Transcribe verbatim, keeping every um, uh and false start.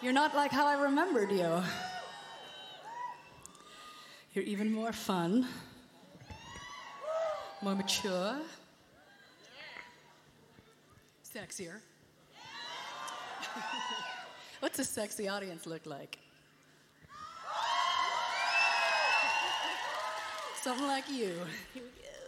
You're not like how I remembered you. You're even more fun, more mature, sexier. What's a sexy audience look like? Something like you. Here we go.